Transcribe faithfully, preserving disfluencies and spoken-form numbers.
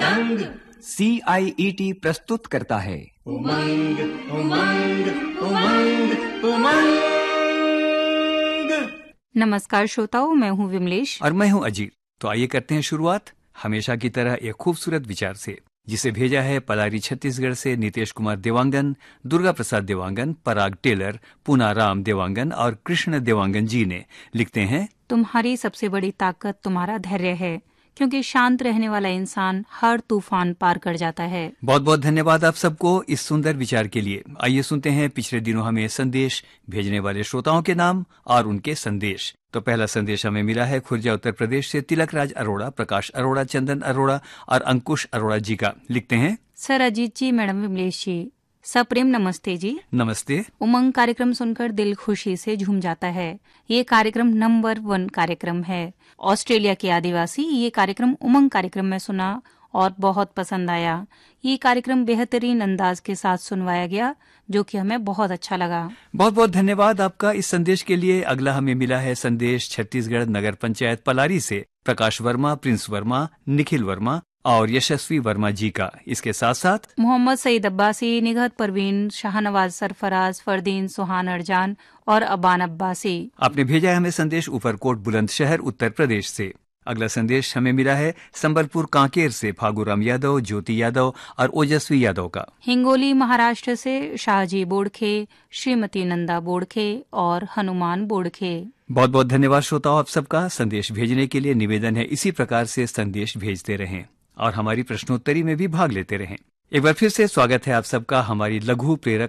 उमंग। सी आई E T प्रस्तुत करता है उमंग उमंग उमंग उमंग। नमस्कार श्रोताओं, मैं हूँ विमलेश और मैं हूँ अजीत। तो आइए करते हैं शुरुआत हमेशा की तरह एक खूबसूरत विचार से, जिसे भेजा है पलारी छत्तीसगढ़ से नीतीश कुमार देवांगन, दुर्गा प्रसाद देवांगन, पराग टेलर, पूनाराम देवांगन और कृष्ण देवांगन जी ने। लिखते हैं, तुम्हारी सबसे बड़ी ताकत तुम्हारा धैर्य है, क्योंकि शांत रहने वाला इंसान हर तूफान पार कर जाता है। बहुत बहुत धन्यवाद आप सबको इस सुंदर विचार के लिए। आइए सुनते हैं पिछले दिनों हमें संदेश भेजने वाले श्रोताओं के नाम और उनके संदेश। तो पहला संदेश हमें मिला है खुर्जा उत्तर प्रदेश से तिलक राज अरोड़ा, प्रकाश अरोड़ा, चंदन अरोड़ा और अंकुश अरोड़ा जी का। लिखते हैं, सर अजीत जी, मैडम विमलेश जी, सप्रेम नमस्ते जी। नमस्ते। उमंग कार्यक्रम सुनकर दिल खुशी से झूम जाता है। ये कार्यक्रम नंबर वन कार्यक्रम है। ऑस्ट्रेलिया के आदिवासी ये कार्यक्रम उमंग कार्यक्रम में सुना और बहुत पसंद आया। ये कार्यक्रम बेहतरीन अंदाज के साथ सुनवाया गया, जो कि हमें बहुत अच्छा लगा। बहुत बहुत धन्यवाद आपका इस संदेश के लिए। अगला हमें मिला है संदेश छत्तीसगढ़ नगर पंचायत पलारी से प्रकाश वर्मा, प्रिंस वर्मा, निखिल वर्मा और यशस्वी वर्मा जी का। इसके साथ साथ मोहम्मद सईद अब्बासी, निगहत परवीन, शाहनवाज सरफराज, फरदीन सुहान अरजान और अबान अब्बासी। आपने भेजा है हमें संदेश ऊपरकोट बुलंदशहर उत्तर प्रदेश से। अगला संदेश हमें मिला है संबलपुर कांकेर से फागूराम यादव, ज्योति यादव और ओजस्वी यादव का। हिंगोली महाराष्ट्र से शाहजी बोड़खे, श्रीमती नंदा बोड़खे और हनुमान बोड़खे। बहुत बहुत धन्यवाद श्रोताओं आप सबका संदेश भेजने के लिए। निवेदन है इसी प्रकार से संदेश भेजते रहें और हमारी प्रश्नोत्तरी में भी भाग लेते रहें। एक बार फिर से स्वागत है आप सबका हमारी लघु प्रेरक